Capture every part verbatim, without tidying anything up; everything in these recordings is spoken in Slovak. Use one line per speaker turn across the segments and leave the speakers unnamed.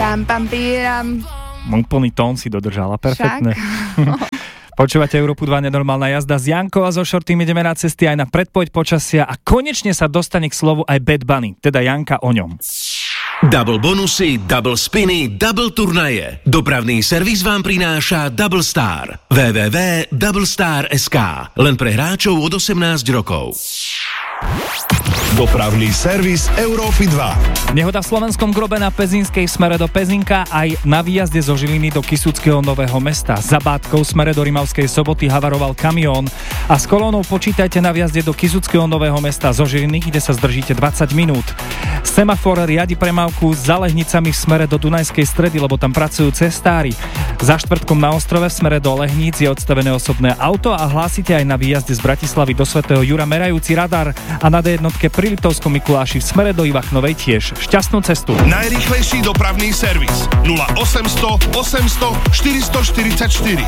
Pam, pam, píram.
Úplný tón si dodržala, perfektne. Počúvate Európu dva, nenormálna jazda s Jankou a so Shortym ideme na cesty aj na predpoveď počasia a konečne sa dostane k slovu aj Bad Bunny, teda Janka o ňom.
Double bonusy, double spiny, double turnaje. Dopravný servis vám prináša Double Star. w w w bodka double star bodka es ká. Len pre hráčov od osemnásť rokov.
Dopravný servis Európy dva.
Nehoda v slovenskom Grobe na Pezínskej smere do Pezinka, aj na výjazde zo Žiliny do Kysuckého Nového Mesta. Za Bátkou smere do Rimavskej Soboty havaroval kamión a s kolónou počítajte na výjazde do Kysuckého Nového Mesta zo Žiliny, kde sa zdržíte dvadsať minút. Semafor riadi premávku za Lehnicami v smere do Dunajskej Stredy, lebo tam pracujú cestári. Za Štvrtkom na Ostrove v smere do Lehníc je odstavené osobné auto a hlásite aj na výjazde z Bratislavy do Svätého Jura merajúci radar a na dé jednotke pri Liptovskom Mikuláši v smere do Ivachnovej tiež. Šťastnú cestu.
Najrýchlejší dopravný servis nula osemsto osemsto štyristo štyridsaťštyri.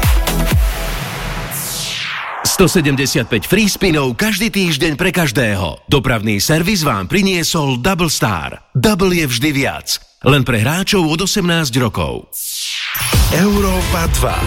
stosedemdesiatpäť free spinov každý týždeň pre každého. Dopravný servis vám priniesol Double Star. Double je vždy viac. Len pre hráčov od osemnásť rokov.
Európa dva.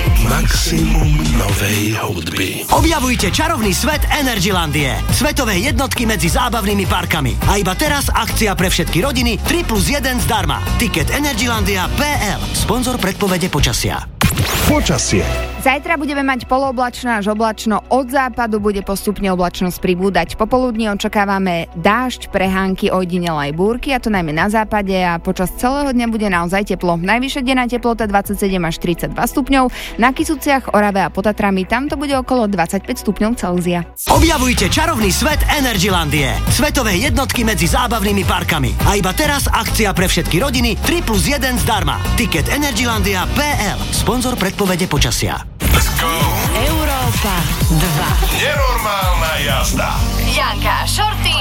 Maximum novej hudby.
Objavujte čarovný svet Energylandie. Svetové jednotky medzi zábavnými parkami. A iba teraz akcia pre všetky rodiny tri plus jeden zdarma. Tiket Energylandia bodka bé el. Sponzor predpovede počasia.
Počasie.
Zajtra budeme mať polooblačno až oblačno, od západu bude postupne oblačnosť pribúdať. Popoludní očakávame dážď, prehánky, ojedinelé aj búrky, a to najmä na západe, a počas celého dňa bude naozaj teplo. Najvyššia denná teplota dvadsaťsedem až tridsaťdva stupňov, na Kysuciach, Orave a pod Tatrami tam to bude okolo dvadsaťpäť stupňov Celzia.
Objavujte čarovný svet Energylandie. Svetové jednotky medzi zábavnými parkami. A iba teraz akcia pre všetky rodiny tri plus jeden zdarma. Tiket Energylandia bodka bé el. Sponzor predpovede počasia.
Let's go!
Európa dva.
Nenormálna jazda.
Janka a Shorty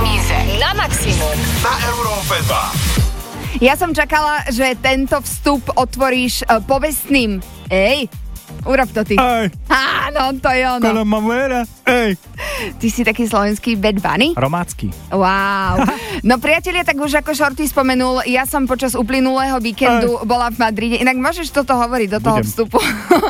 na maximum.
Na Európe dva.
Ja som čakala, že tento vstup otvoríš uh, povestným. Ej, urob to ty.
Ej.
Áno, to je ono.
Calamavera, ej.
Ty si taký slovenský Bad Bunny?
Romácky.
Wow. No priatelia, tak už ako Shorty spomenul, ja som počas uplynulého víkendu Aj. bola v Madride. Inak môžeš toto hovoriť do toho
Budem.
vstupu.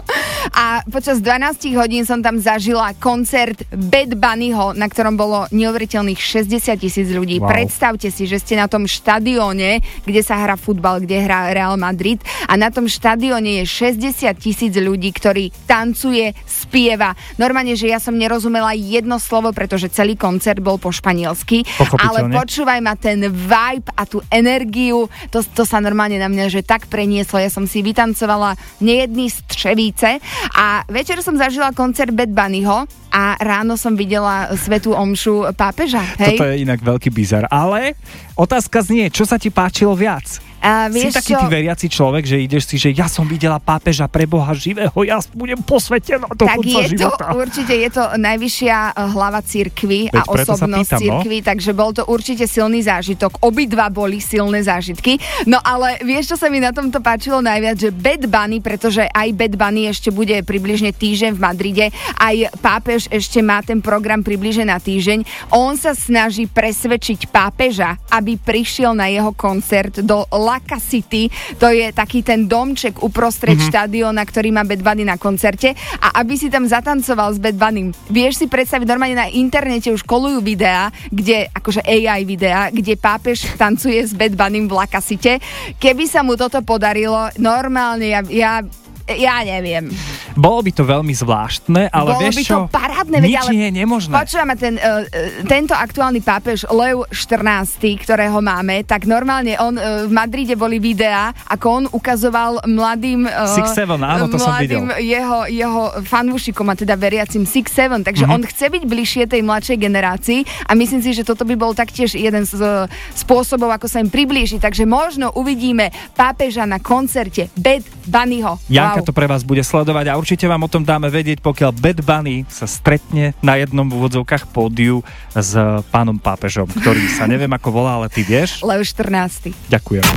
A počas dvanásť hodín som tam zažila koncert Bad Bunnyho, na ktorom bolo neuveriteľných šesťdesiat tisíc ľudí.
Wow.
Predstavte si, že ste na tom štadióne, kde sa hrá futbal, kde hrá Real Madrid, a na tom štadióne je šesťdesiat tisíc ľudí, ktorí tancuje, spieva. Normálne, že ja som nerozumela jedno slovo, pretože celý koncert bol po španielsky, ale počúvaj ma, ten vibe a tú energiu, to, to sa normálne na mňa že tak prenieslo. Ja som si vytancovala nejedný střevíce a večer som zažila koncert Bad Bunnyho a ráno som videla svätú omšu pápeža. Hej?
Toto je inak veľký bizar, ale otázka znie, čo sa ti páčilo viac?
A
si taký
čo?
ty veriaci človek, že ideš si, že ja som videla pápeža pre Boha živého, ja budem posvetená do
tak
konca
je
života.
To, určite je to najvyššia hlava cirkvi a
Veď
osobnosť
pýtam,
cirkvi, no? Takže bol to určite silný zážitok. Obidva boli silné zážitky. No ale vieš, čo sa mi na tomto páčilo najviac, že Bad Bunny, pretože aj Bad Bunny ešte bude približne týždeň v Madride, aj pápež ešte má ten program približne na týždeň. On sa snaží presvedčiť pápeža, aby prišiel na jeho koncert do La City, to je taký ten domček uprostred mm-hmm. štadióna, ktorý má Bad Bunny na koncerte, a aby si tam zatancoval s Bad Bunnym. Vieš si predstaviť, normálne na internete už kolujú videá, kde, akože á í videá, kde pápež tancuje s Bad Bunnym v La City. Keby sa mu toto podarilo, normálne ja, ja Ja neviem.
Bolo by to veľmi zvláštne, ale
Bolo
vieš
by to
čo?
parádne,
Nič
ale
nie je nemožné.
Počúvame, ten, uh, tento aktuálny pápež Leo štrnásty, ktorého máme, tak normálne on uh, v Madride boli videá, ako on ukazoval mladým uh,
Six Seven, áno, to som videl.
jeho, jeho fanúšikom, a teda veriacim Six Seven, takže mm-hmm. on chce byť bližšie tej mladšej generácii a myslím si, že toto by bol taktiež jeden z uh, spôsobov, ako sa im priblíži, takže možno uvidíme pápeža na koncerte Bad Bunnyho.
Janka
Wow.
to pre vás bude sledovať a určite vám o tom dáme vedieť, pokiaľ Bad Bunny sa stretne na jednom v úvodzovkách pódiu s pánom pápežom, ktorý sa neviem ako volá, ale ty vieš.
Leo štrnásty.
Ďakujem.